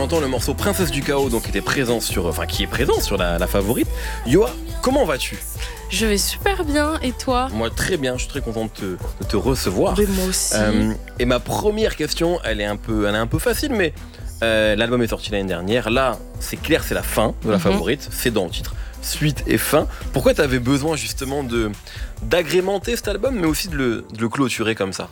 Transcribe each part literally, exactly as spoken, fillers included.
entend le morceau Princesse du Chaos, donc qui était présent sur, enfin qui est présent sur la, la favorite. Yoa, comment vas-tu ? Je vais super bien, et toi ? Moi très bien, je suis très content de te, de te recevoir. Mais moi aussi. Euh, et ma première question, elle est un peu, elle est un peu facile, mais euh, l'album est sorti l'année dernière. Là, c'est clair, c'est la fin de la mm-hmm. favorite, c'est dans le titre. Suite et fin. Pourquoi tu avais besoin justement de, d'agrémenter cet album, mais aussi de le, de le clôturer comme ça ?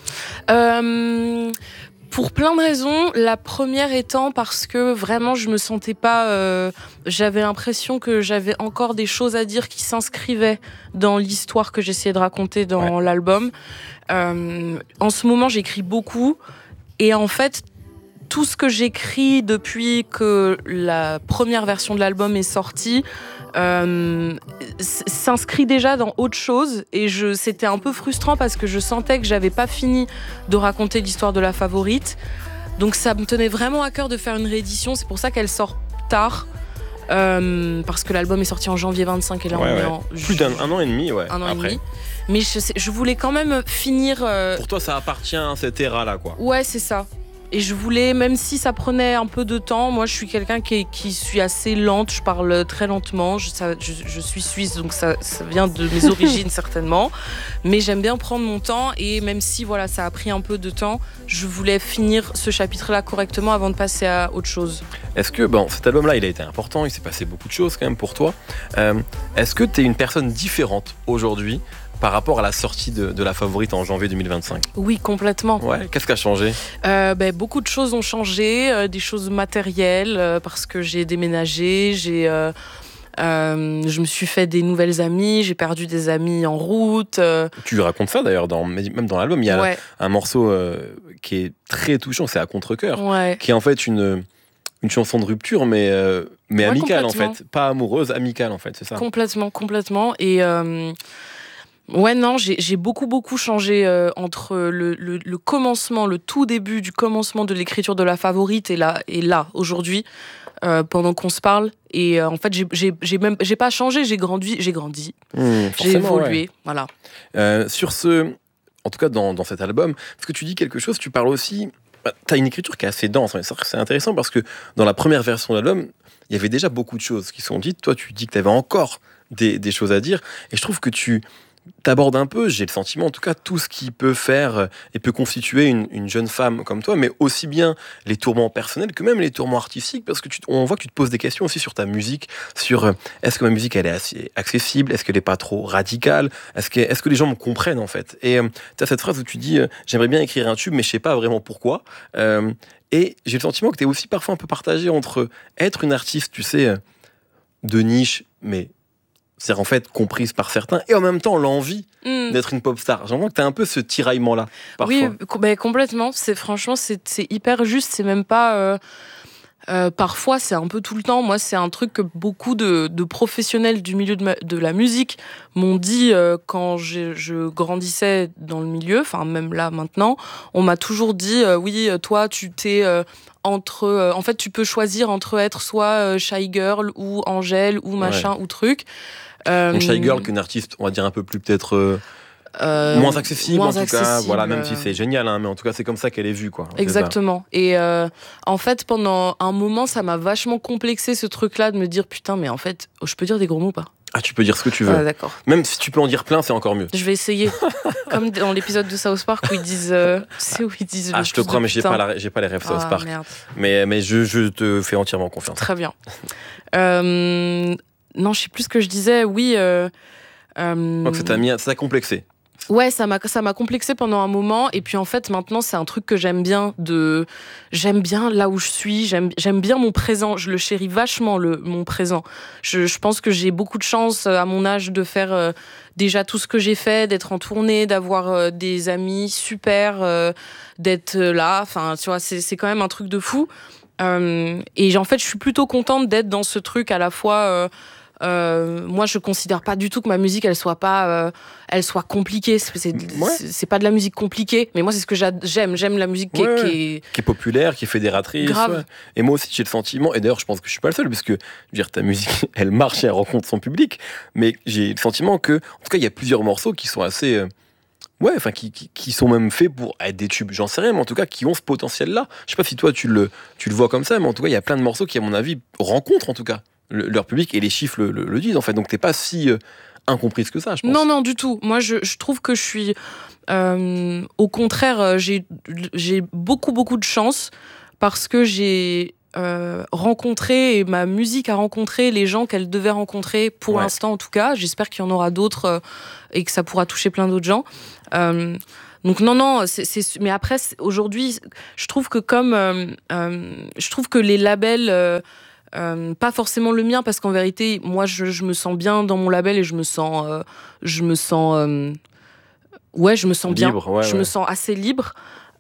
euh, Pour plein de raisons. La première étant parce que vraiment je me sentais pas... Euh, j'avais l'impression que j'avais encore des choses à dire qui s'inscrivaient dans l'histoire que j'essayais de raconter dans ouais. l'album. Euh, en ce moment, j'écris beaucoup. Et en fait, tout ce que j'écris depuis que la première version de l'album est sortie euh, s'inscrit déjà dans autre chose, et je, c'était un peu frustrant parce que je sentais que j'avais pas fini de raconter l'histoire de la favorite, donc ça me tenait vraiment à cœur de faire une réédition. C'est pour ça qu'elle sort tard, euh, parce que l'album est sorti en janvier vingt-cinq et là ouais, on ouais. est en plus d'un un an et demi ouais un an après. Et demi. Mais je, je voulais quand même finir euh... pour toi ça appartient à cette ère là quoi. Ouais, c'est ça. Et je voulais, même si ça prenait un peu de temps, moi je suis quelqu'un qui, est, qui suis assez lente, je parle très lentement, je, ça, je, je suis suisse donc ça, ça vient de mes origines certainement, mais j'aime bien prendre mon temps, et même si voilà, ça a pris un peu de temps, je voulais finir ce chapitre-là correctement avant de passer à autre chose. Est-ce que, bon, cet album-là il a été important, il s'est passé beaucoup de choses quand même pour toi, euh, est-ce que tu es une personne différente aujourd'hui par rapport à la sortie de, de la favorite en janvier deux mille vingt-cinq ? Oui, complètement. Ouais, qu'est-ce qui a changé ? euh, ben, Beaucoup de choses ont changé, euh, des choses matérielles, euh, parce que j'ai déménagé, j'ai, euh, euh, je me suis fait des nouvelles amies, j'ai perdu des amis en route. Euh... Tu racontes ça d'ailleurs, dans, même dans l'album, il y a ouais. un morceau euh, qui est très touchant, c'est À Contre-Cœur, ouais. qui est en fait une... Une chanson de rupture, mais, euh, mais ouais, amicale en fait. Pas amoureuse, amicale en fait, c'est ça. Complètement, complètement. Et euh, ouais, non, j'ai, j'ai beaucoup, beaucoup changé euh, entre le, le, le commencement, le tout début du commencement de l'écriture de la favorite et là, et là aujourd'hui, euh, pendant qu'on se parle. Et euh, en fait, j'ai, j'ai, j'ai, même, j'ai pas changé, j'ai grandi, j'ai grandi, mmh, j'ai évolué. Ouais. Voilà. Euh, sur ce, en tout cas dans, dans cet album, parce que tu dis quelque chose, tu parles aussi. Bah, t'as une écriture qui est assez dense, c'est intéressant parce que dans la première version de l'album, il y avait déjà beaucoup de choses qui sont dites. Toi, tu dis que tu avais encore des, des choses à dire, et je trouve que tu t'abordes un peu, j'ai le sentiment en tout cas, tout ce qui peut faire et peut constituer une, une jeune femme comme toi, mais aussi bien les tourments personnels que même les tourments artistiques, parce que tu, on voit que tu te poses des questions aussi sur ta musique, sur est-ce que ma musique elle est assez accessible, est-ce qu'elle n'est pas trop radicale, est-ce que, est-ce que les gens me comprennent en fait. Et euh, tu as cette phrase où tu dis euh, j'aimerais bien écrire un tube mais je sais pas vraiment pourquoi, euh, et j'ai le sentiment que tu es aussi parfois un peu partagé entre être une artiste, tu sais, de niche, mais c'est en fait comprise par certains, et en même temps l'envie mmh. d'être une pop star. J'ai l'impression que tu as un peu ce tiraillement-là, parfois. Oui, bah, complètement. C'est, franchement, c'est, c'est hyper juste. C'est même pas... Euh, euh, parfois, c'est un peu tout le temps. Moi, c'est un truc que beaucoup de, de professionnels du milieu de, ma, de la musique m'ont dit euh, quand je, je grandissais dans le milieu, enfin même là, maintenant. On m'a toujours dit, euh, oui, toi, tu t'es... Euh, entre euh, en fait tu peux choisir entre être soit euh, Shy Girl ou Angèle ou machin ouais. ou truc. Euh, Donc Shy Girl, qu'une artiste, on va dire un peu plus peut-être euh, euh, moins accessible moins en tout accessible, cas, voilà, même si c'est génial, hein, mais en tout cas c'est comme ça qu'elle est vue quoi. Exactement. Et euh, en fait pendant un moment ça m'a vachement complexé ce truc-là de me dire putain mais en fait je peux dire des gros mots ou pas ? Ah, tu peux dire ce que tu veux. Ah, d'accord. Même si tu peux en dire plein, c'est encore mieux. Je vais essayer. Comme dans l'épisode de South Park où ils disent. Euh, c'est où ils disent. Ah, je te crois, mais j'ai pas, la, j'ai pas les rêves South ah, Park. Merde. Mais, mais je, je te fais entièrement confiance. Très bien. euh, non, je sais plus ce que je disais. Oui. Euh, euh... Donc ça t'a mis, ça t'a complexé. Ouais, ça m'a, ça m'a complexé pendant un moment, et puis en fait maintenant c'est un truc que j'aime bien, de, j'aime bien là où je suis, j'aime, j'aime bien mon présent, je le chéris vachement le, mon présent. Je, je pense que j'ai beaucoup de chance à mon âge de faire euh, déjà tout ce que j'ai fait, d'être en tournée, d'avoir euh, des amis super, euh, d'être là, enfin tu vois, c'est, c'est quand même un truc de fou. Euh, et en fait je suis plutôt contente d'être dans ce truc à la fois... Euh, Euh, moi, je considère pas du tout que ma musique, elle soit pas, euh, elle soit compliquée. C'est, c'est, ouais. c'est, c'est pas de la musique compliquée, mais moi, c'est ce que j'aime. J'aime la musique qui, ouais, qui, ouais. est... qui est populaire, qui est fédératrice. Grave. Ouais. Et moi aussi, j'ai le sentiment, et d'ailleurs, je pense que je suis pas le seul, parce que, je veux dire, ta musique, elle marche et elle rencontre son public, mais j'ai le sentiment que, en tout cas, il y a plusieurs morceaux qui sont assez, euh, Ouais, enfin, qui, qui, qui sont même faits pour être des tubes, j'en sais rien, mais en tout cas, qui ont ce potentiel-là. Je sais pas si toi, tu le, tu le vois comme ça, mais en tout cas, il y a plein de morceaux qui, à mon avis, rencontrent, en tout cas, le- leur public, et les chiffres le, le- le disent, en fait. Donc, t'es pas si euh, incomprise que ça, je pense. Non, non, du tout. Moi, je, je trouve que je suis... euh, au contraire, euh, j'ai, j'ai beaucoup, beaucoup de chance parce que j'ai euh, rencontré, et ma musique a rencontré les gens qu'elle devait rencontrer, pour Ouais. l'instant en tout cas. J'espère qu'il y en aura d'autres euh, et que ça pourra toucher plein d'autres gens. Euh, donc non, non, c'est, c'est, mais après, c'est- aujourd'hui, je trouve que comme... euh, euh, je trouve que les labels... euh, Euh, pas forcément le mien, parce qu'en vérité, moi, je, je me sens bien dans mon label et je me sens, euh, je me sens, euh, ouais, je me sens bien. Libre, ouais, je ouais. me sens assez libre.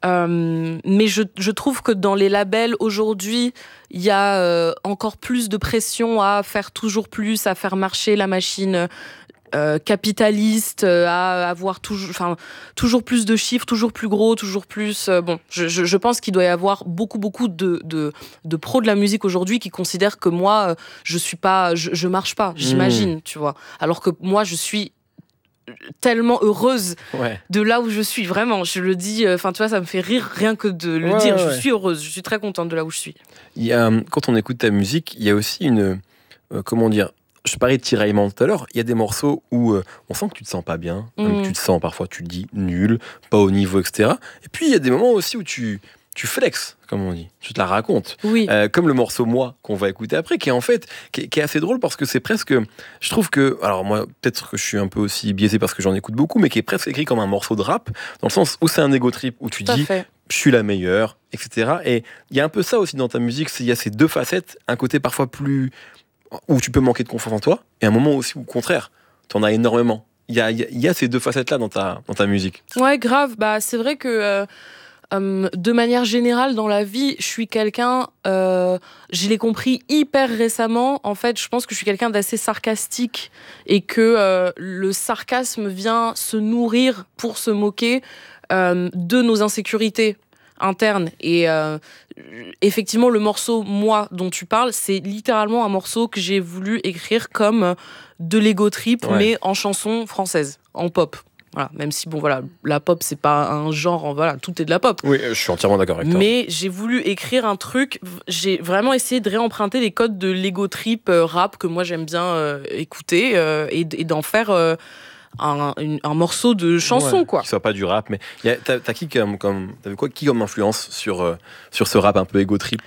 Euh, mais je, je trouve que dans les labels aujourd'hui, il y a euh, encore plus de pression à faire toujours plus, à faire marcher la machine euh, capitaliste, euh, à avoir toujours, enfin, toujours plus de chiffres, toujours plus gros, toujours plus. Euh, bon, je, je, je pense qu'il doit y avoir beaucoup, beaucoup de, de, de pros de la musique aujourd'hui qui considèrent que moi, euh, je suis pas, je, je marche pas, j'imagine, Mmh. tu vois. Alors que moi, je suis tellement heureuse Ouais. de là où je suis, vraiment. Je le dis, enfin, tu vois, ça me fait rire rien que de le Ouais, dire. ouais, Je ouais. suis heureuse, je suis très contente de là où je suis. Il y a, hum, quand on écoute ta musique, il y a aussi une. euh, comment dire Je parlais de tiraillement tout à l'heure. Il y a des morceaux où euh, on sent que tu te sens pas bien, même que Mm. tu te sens parfois, tu te dis nul, pas au niveau, et cetera. Et puis il y a des moments aussi où tu, tu flexes, comme on dit. Tu te la racontes. Oui. Euh, comme le morceau Moi qu'on va écouter après, qui est en fait qui est, qui est assez drôle parce que c'est presque. Je trouve que. Alors moi, peut-être que je suis un peu aussi biaisé parce que j'en écoute beaucoup, mais qui est presque écrit comme un morceau de rap, dans le sens où c'est un ego trip, où tu Tout à dis fait. je suis la meilleure, et cetera. Et il y a un peu ça aussi dans ta musique, c'est- il y a ces deux facettes, un côté parfois plus où tu peux manquer de confiance en toi, et un moment aussi où, au contraire, tu en as énormément. Il y a, il y a- il y a ces deux facettes-là dans ta, dans ta musique. Ouais, grave. Bah, c'est vrai que euh, euh, de manière générale dans la vie, je suis quelqu'un. Euh, je l'ai compris hyper récemment. En fait, je pense que je suis quelqu'un d'assez sarcastique et que euh, le sarcasme vient se nourrir pour se moquer euh, de nos insécurités internes. Et euh, effectivement, le morceau Moi dont tu parles, c'est littéralement un morceau que j'ai voulu écrire comme de l'ego trip, Ouais. mais en chanson française, en pop. Voilà, même si bon voilà, la pop c'est pas un genre, voilà, tout est de la pop. Oui, je suis entièrement d'accord avec toi. Mais j'ai voulu écrire un truc, j'ai vraiment essayé de réemprunter les codes de l'ego trip euh, rap que moi j'aime bien euh, écouter euh, et, et d'en faire euh, un, une- un morceau de chanson, Ouais, quoi. qui soit pas du rap, mais il y a- t'as, t'as qui comme, comme, t'avais quoi, qui comme influence sur, euh, sur ce rap un peu ego trip?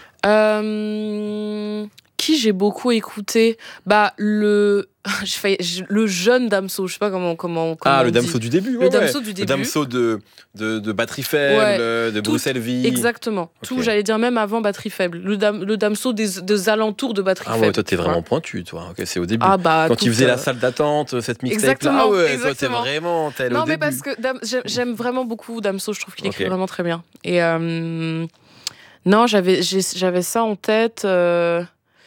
Euh, qui j'ai beaucoup écouté? Bah le je fais- je- le jeune Damso, je sais pas comment comment, comment Ah, on le dit. Damso du début, ouais, Le Damso ouais. du Le début. Damso de, de, de Batterie Faible, Ouais. euh, de Tout- Bruxelles Vie. Exactement. Tout, Ok. j'allais dire même avant Batterie Faible. Le, dam, le Damso des, des alentours de Batterie Ah Faible. ouais, toi t'es tu vois. vraiment pointu, toi. Ok, c'est au début. Ah bah Quand il écoute, faisait la euh, salle d'attente, cette mixtape là. exactement, Ah ouais, toi t'es exactement. vraiment tel Non au mais début. parce que Dam- j'aime, j'aime vraiment beaucoup Damso, je trouve qu'il écrit Ok. vraiment très bien. Et euh, non, j'avais, j'ai- j'avais ça en tête. euh,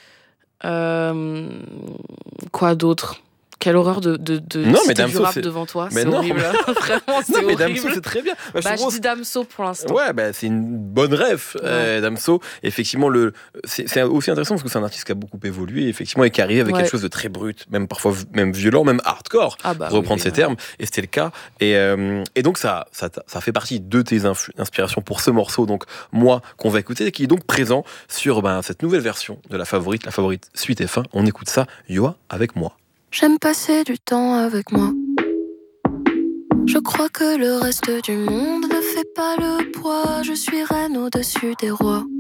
euh, quoi d'autre? Quelle horreur de, de, de Non, mais citer du Damso, rap c'est- devant toi, Mais c'est non, horrible. Vraiment, c'est Non, mais horrible. Damso, c'est très bien. Bah, je Bah, je trouve- dis Damso pour l'instant. Ouais, bah, c'est une bonne ref, euh, Damso. Effectivement, le, c'est, c'est aussi intéressant parce que c'est un artiste qui a beaucoup évolué, effectivement, et qui arrive avec Ouais. quelque chose de très brut, même parfois v- même violent, même hardcore, Ah bah pour reprendre oui, ces oui, termes. Et c'était le cas. Et, euh, et donc, ça, ça, t'a- ça fait partie de tes influ- inspirations pour ce morceau, donc moi, qu'on va écouter, qui est donc présent sur ben, cette nouvelle version de la favorite, la favorite suite et fin. On écoute ça, Yoa, avec moi. J'aime passer du temps avec moi. Je crois que le reste du monde ne fait pas le poids. Je suis reine au-dessus des rois.